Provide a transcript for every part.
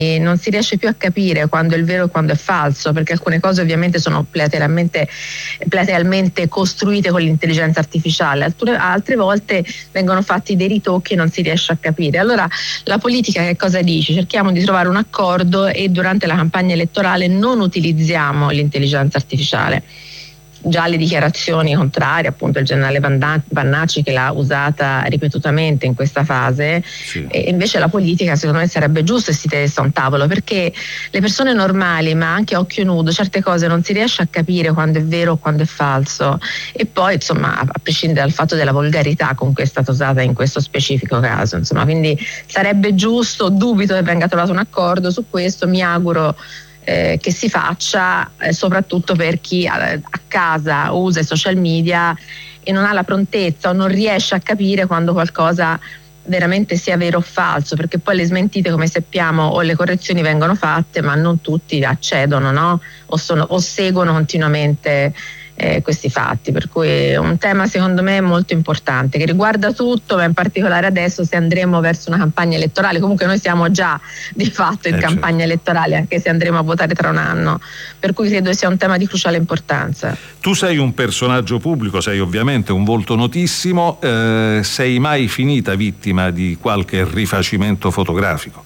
non si riesce più a capire quando è il vero e quando è falso, perché alcune cose ovviamente sono platealmente costruite con l'intelligenza artificiale, altre volte vengono fatti dei ritocchi e non si riesce a capire. Allora la politica che cosa dice? Cerchiamo di trovare un accordo e durante la campagna elettorale non utilizziamo l'intelligenza artificiale. Già le dichiarazioni contrarie, appunto il generale Vannacci che l'ha usata ripetutamente in questa fase, sì. E invece la politica secondo me sarebbe giusto che si sedesse a un tavolo, perché le persone normali, ma anche a occhio nudo, certe cose non si riesce a capire quando è vero o quando è falso, e poi insomma a prescindere dal fatto della volgarità con cui è stata usata in questo specifico caso, insomma, quindi sarebbe giusto, dubito che venga trovato un accordo su questo, mi auguro che si faccia, soprattutto per chi a casa usa i social media e non ha la prontezza o non riesce a capire quando qualcosa veramente sia vero o falso, perché poi le smentite, come sappiamo, o le correzioni vengono fatte ma non tutti accedono, no? O seguono continuamente questi fatti, per cui è un tema secondo me molto importante che riguarda tutto, ma in particolare adesso se andremo verso una campagna elettorale. Comunque noi siamo già di fatto in campagna elettorale, anche se andremo a votare tra un anno, per cui credo sia un tema di cruciale importanza. Tu sei un personaggio pubblico, sei ovviamente un volto notissimo, sei mai finita vittima di qualche rifacimento fotografico?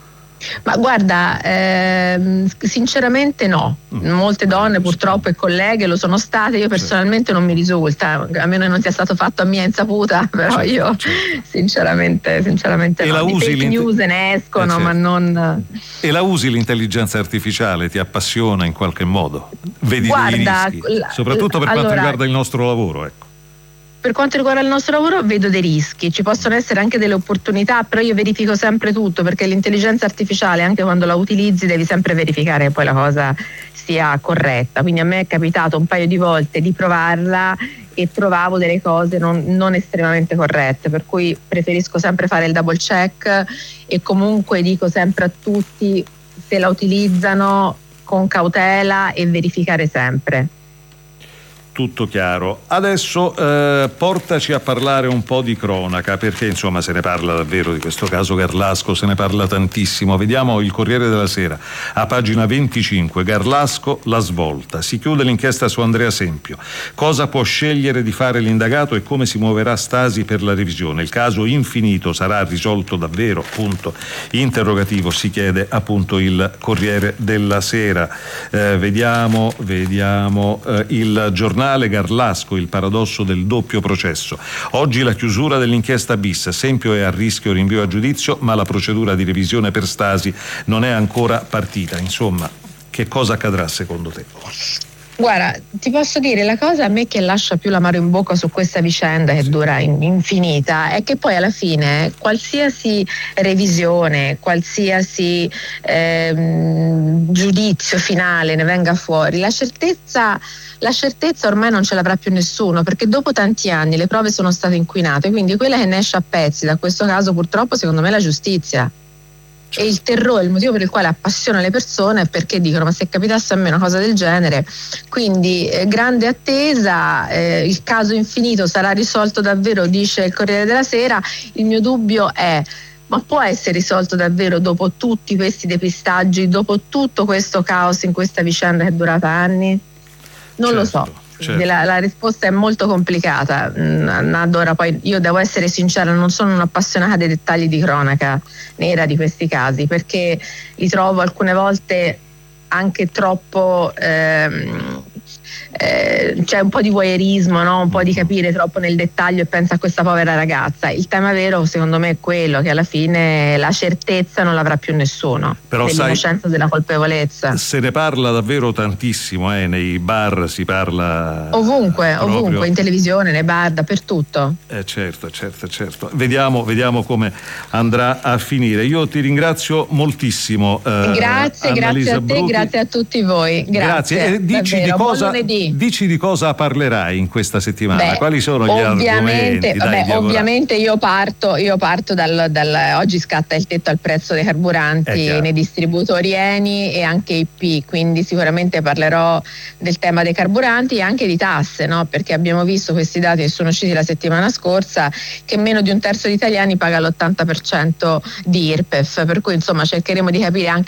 Ma guarda, sinceramente no, molte donne purtroppo e colleghe lo sono state, io personalmente non mi risulta, a meno che non sia stato fatto a mia insaputa, però io sinceramente e no, di fake news ne escono, ma non... E la usi l'intelligenza artificiale, ti appassiona in qualche modo? Vedi dei rischi, soprattutto per quanto riguarda il nostro lavoro, ecco. Per quanto riguarda il nostro lavoro vedo dei rischi, ci possono essere anche delle opportunità, però io verifico sempre tutto, perché l'intelligenza artificiale anche quando la utilizzi devi sempre verificare che poi la cosa sia corretta, quindi a me è capitato un paio di volte di provarla e trovavo delle cose non estremamente corrette, per cui preferisco sempre fare il double check e comunque dico sempre a tutti, se la utilizzano con cautela e verificare sempre. Tutto chiaro. Adesso portaci a parlare un po' di cronaca, perché insomma se ne parla davvero di questo caso Garlasco, se ne parla tantissimo. Vediamo il Corriere della Sera, a pagina 25, Garlasco, la svolta. Si chiude l'inchiesta su Andrea Sempio. Cosa può scegliere di fare l'indagato e come si muoverà Stasi per la revisione? Il caso infinito sarà risolto davvero? Punto interrogativo, si chiede appunto il Corriere della Sera. Vediamo il giornale Garlasco, il paradosso del doppio processo. Oggi la chiusura dell'inchiesta bis, Sempio è a rischio rinvio a giudizio, ma la procedura di revisione per Stasi non è ancora partita. Insomma, che cosa accadrà secondo te? Guarda, ti posso dire, la cosa a me che lascia più l'amaro in bocca su questa vicenda che dura infinita è che poi alla fine qualsiasi revisione, qualsiasi giudizio finale ne venga fuori, la certezza ormai non ce l'avrà più nessuno, perché dopo tanti anni le prove sono state inquinate, quindi quella che ne esce a pezzi da questo caso purtroppo secondo me è la giustizia. E il terrore, il motivo per il quale appassiona le persone è perché dicono ma se capitasse a me una cosa del genere, quindi grande attesa, il caso infinito sarà risolto davvero, dice il Corriere della Sera. Il mio dubbio è: ma può essere risolto davvero dopo tutti questi depistaggi, dopo tutto questo caos in questa vicenda che è durata anni? Non lo so. Certo. La risposta è molto complicata. Adora, poi io devo essere sincera, non sono un'appassionata dei dettagli di cronaca nera di questi casi, perché li trovo alcune volte anche troppo c'è un po' di voyeurismo, no? Un po' di capire troppo nel dettaglio e pensa a questa povera ragazza. Il tema vero secondo me è quello che alla fine la certezza non l'avrà più nessuno, però dell'innocenza, della colpevolezza. Se ne parla davvero tantissimo, nei bar si parla ovunque, in televisione, nei bar, dappertutto. Certo. Vediamo come andrà a finire. Io ti ringrazio moltissimo. Grazie a te, grazie a tutti voi. Grazie. E dici di cosa, Dici di cosa parlerai in questa settimana? Quali sono gli argomenti? Ovviamente io parto dal oggi scatta il tetto al prezzo dei carburanti nei distributori Eni e anche IP, quindi sicuramente parlerò del tema dei carburanti e anche di tasse, no? Perché abbiamo visto questi dati che sono usciti la settimana scorsa, che meno di un terzo degli italiani paga l'80% di IRPEF, per cui insomma cercheremo di capire anche